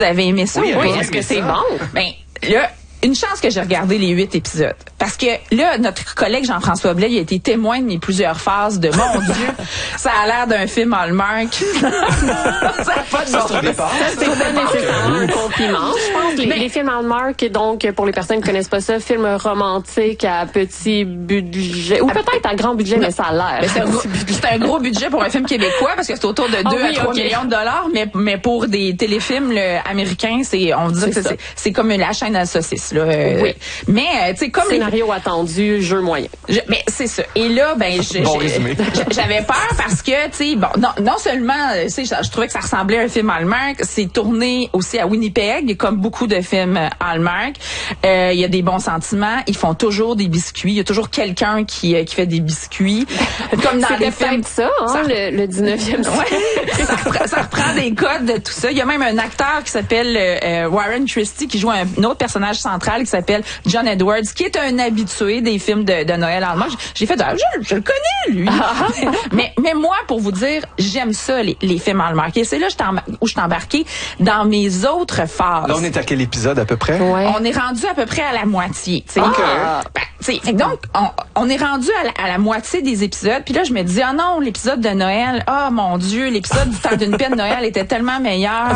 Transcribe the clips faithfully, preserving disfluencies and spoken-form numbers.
Vous avez aimé ça? Oui, ou pas? oui, est-ce que c'est bon? Ben, là, une chance que j'ai regardé les huit épisodes. Parce que là, notre collègue Jean-François Blais, il a été témoin de mes plusieurs phases de mon Dieu, ça a l'air d'un film Hallmark. ça n'a pas de bon sens. C'est pas nécessairement un compliment. Je pense que les, Mais- les films Hallmark, donc, pour les personnes qui connaissent pas ça, films romantiques à petit budget, ou peut-être à grand budget, mais ça a l'air. Mais c'est un, gros, c'est un gros budget pour un film québécois parce que c'est autour de deux Ah oui, à trois ok. millions de dollars, mais, mais pour des téléfilms là, américains, c'est on dit que C'est ça. c'est, c'est comme la chaîne à saucisses. Là. Euh, Oui. Mais euh, tu sais comme les- Scénario attendu, jeu moyen. Je- mais c'est ça. Et là, ben, je- Bon je- résumé. je- j'avais peur parce que, tu sais, bon, non, non seulement, euh, tu sais, je, je trouvais que ça ressemblait à un film Hallmark, c'est tourné aussi à Winnipeg, comme beaucoup de films euh, Hallmark. Euh, Il y a des bons sentiments. Ils font toujours des biscuits. Il y a toujours quelqu'un qui, euh, qui fait des biscuits. Comme dans C'était les films. peut-être ça, hein, Ça- le, le dix-neuvième siècle. Ouais, ça, reprend, ça reprend des codes de tout ça. Il y a même un acteur qui s'appelle euh, Warren Christie qui joue un, un autre personnage central qui s'appelle John Edwards, qui est un habitué des films de, de Noël Hallmark. J'ai fait, ah, je, je le connais, lui. mais, mais moi, pour vous dire, j'aime ça, les, les films Hallmark. Et c'est là je t'embar- où je suis embarquée dans mes autres phases. Là, on est à quel épisode à peu près? Ouais. On est rendu à peu près à la moitié. tu sais. OK. Ben, tu sais, fait que donc, on, on est rendu à la, à la moitié des épisodes. Puis là, je me dis, ah non, l'épisode de Noël, ah mon Dieu, l'épisode du temps d'une paix de Noël était tellement meilleur.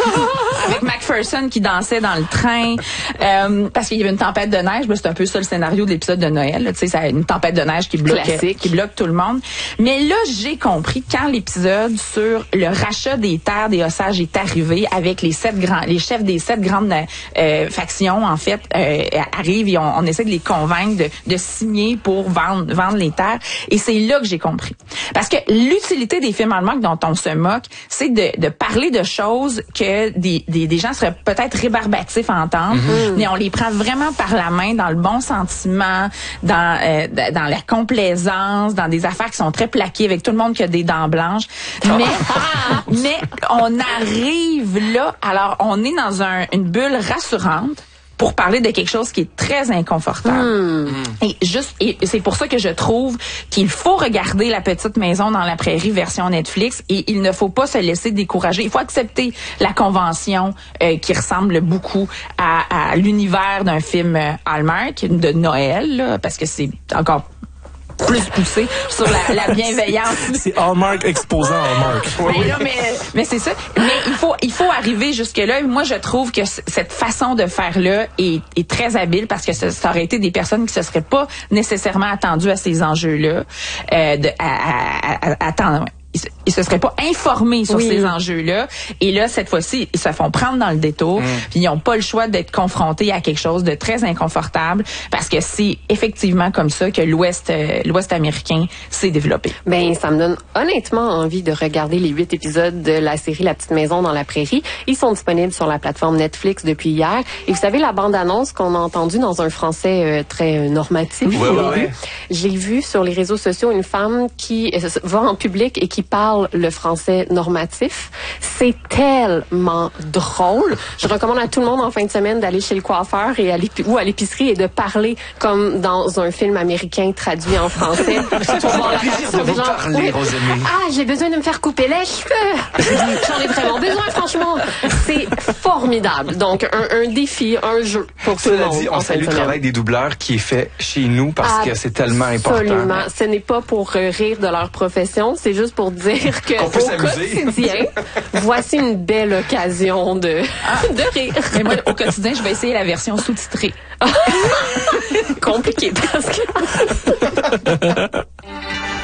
Avec McPherson qui dansait dans le train. Euh, parce qu'il y avait une tempête de neige. Ben, c'est un peu ça le scénario de l'épisode de Noël. là. Tu sais, ça une tempête de neige qui bloque, Classique. qui bloque tout le monde. Mais là, j'ai compris quand l'épisode sur le rachat des terres des Osages est arrivé avec les sept grands, les chefs des sept grandes euh, factions, en fait, euh, arrivent et on, on essaie de les convaincre de, de signer pour vendre, vendre les terres. Et c'est là que j'ai compris. Parce que l'utilité des films Hallmark dont on se moque, c'est de, de parler de choses que des, des, des gens seraient peut-être rébarbatifs à entendre, Mm-hmm. mais on les prend vraiment par la main dans le bon sentiment, dans, euh, dans la complaisance, dans des affaires qui sont très plaquées avec tout le monde qui a des dents blanches. Mais, mais on arrive là, alors on est dans un, une bulle rassurante pour parler de quelque chose qui est très inconfortable. Et juste, et c'est pour ça que je trouve qu'il faut regarder La Petite Maison dans la Prairie version Netflix et il ne faut pas se laisser décourager. Il faut accepter la convention euh, qui ressemble beaucoup à, à l'univers d'un film euh, Hallmark de Noël, là, parce que c'est encore plus poussé sur la, la bienveillance. C'est Hallmark exposant Hallmark. Mais, là, mais, mais c'est ça. Mais il faut, il faut arriver jusque-là. Moi, je trouve que c- cette façon de faire-là est, est très habile parce que ça, ça aurait été des personnes qui se seraient pas nécessairement attendues à ces enjeux-là. Euh, de, à, à, à, à- attendre, ils, se- ils se seraient pas informés sur Oui. ces enjeux-là. Et là, cette fois-ci, ils se font prendre dans le détour. Puis ils n'ont pas le choix d'être confrontés à quelque chose de très inconfortable parce que c'est effectivement comme ça que l'Ouest, euh, l'Ouest américain s'est développé. Ben, ça me donne honnêtement envie de regarder les huit épisodes de la série La Petite Maison dans la Prairie. Ils sont disponibles sur la plateforme Netflix depuis hier. Et vous savez, la bande-annonce qu'on a entendue dans un français euh, très euh, normatif Ouais, au ouais, début, ouais. j'ai vu sur les réseaux sociaux une femme qui euh, va en public et qui parle le français normatif. C'est tellement drôle. Je recommande à tout le monde en fin de semaine d'aller chez le coiffeur et à l'épi- ou à l'épicerie et de parler comme dans un film américain traduit en français. Pour voir la réaction de des vous gens. parler, Oui. Rosemary. Ah, j'ai besoin de me faire couper les cheveux. J'en ai vraiment besoin, franchement. C'est formidable. Donc, un, un défi, un jeu pour tout le Cela monde. dit, on en fin salue de le semaine. travail des doubleurs qui est fait chez nous parce que c'est tellement important. Absolument. Ce n'est pas pour euh, rire de leur profession, c'est juste pour dire que Qu'on peut au s'amuser. quotidien, voici une belle occasion de, de rire. Mais moi, au quotidien, je vais essayer la version sous-titrée. Compliqué parce que